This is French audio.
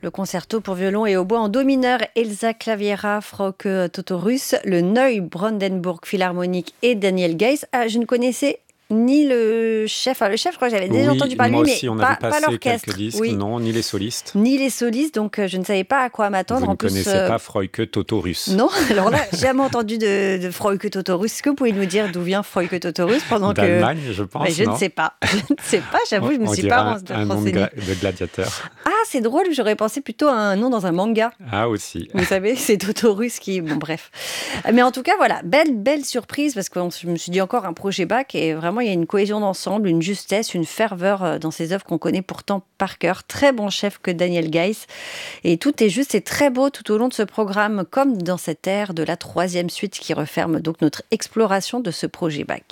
Le concerto pour violon et hautbois en do mineur, Elsa Claviera, Frauke Totorus, le Neubrandenburg Philharmonique et Daniel Geiss. Ah, je ne connaissais ni le chef. Enfin, le chef, je crois que j'avais déjà entendu parler de moi lui, aussi, mais on avait pas passé l'orchestre. quelques disques, Oui. non, ni les solistes. Ni les solistes, donc je ne savais pas à quoi m'attendre. Vous ne En plus, connaissez pas Frauke Totorus? non, alors là, j'ai jamais entendu de Frauke Totorus. Est-ce que vous pouvez nous dire d'où vient Frauke Totorus pendant D'Allemagne, je Mais pense, je ne non? sais pas. Je ne sais pas, j'avoue, je ne me On suis dirait pas un nom renseignée. de gladiateur. Ah, c'est drôle, j'aurais pensé plutôt à un nom dans un manga. Ah, aussi. Vous savez, c'est Totorus qui... Bon, bref. Mais en tout cas, voilà, belle surprise, parce que je me suis dit encore un projet Bach, et vraiment, il y a une cohésion d'ensemble, une justesse, une ferveur dans ces œuvres qu'on connaît pourtant par cœur. Très bon chef que Daniel Geiss. Et tout est juste et très beau tout au long de ce programme, comme dans cette ère de la 3e suite qui referme donc notre exploration de ce projet Bach.